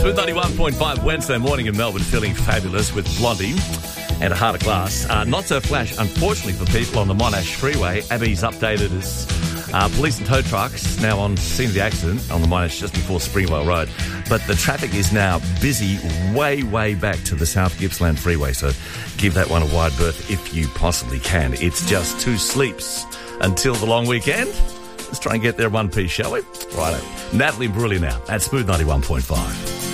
Smooth 91.5 Wednesday morning in Melbourne, feeling fabulous with Blondie and a heart of glass. Not so flash, unfortunately, for people on the Monash Freeway. Abby's updated us. Police and tow trucks now on scene of the accident on the Monash just before Springwell Road. But the traffic is now busy way back to the South Gippsland Freeway. So give that one a wide berth if you possibly can. It's just 2 sleeps until the long weekend. Let's try and get there one piece, shall we? Righto. Natalie Bruley now at Smooth 91.5.